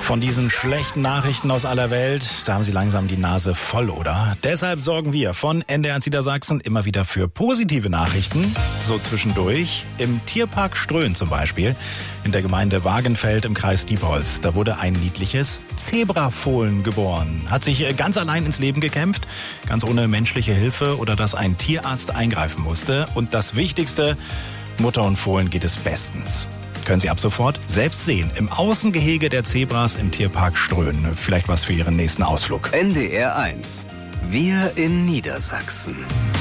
Von diesen schlechten Nachrichten aus aller Welt, da haben Sie langsam die Nase voll, oder? Deshalb sorgen wir von NDR Niedersachsen immer wieder für positive Nachrichten, so zwischendurch. Im Tierpark Ströhen zum Beispiel, in der Gemeinde Wagenfeld im Kreis Diepholz, da wurde ein niedliches Zebrafohlen geboren. Hat sich ganz allein ins Leben gekämpft, ganz ohne menschliche Hilfe oder dass ein Tierarzt eingreifen musste. Und das Wichtigste, Mutter und Fohlen geht es bestens. Können Sie ab sofort selbst sehen im Außengehege der Zebras im Tierpark Ströhen. Vielleicht was für Ihren nächsten Ausflug. NDR 1. Wir in Niedersachsen.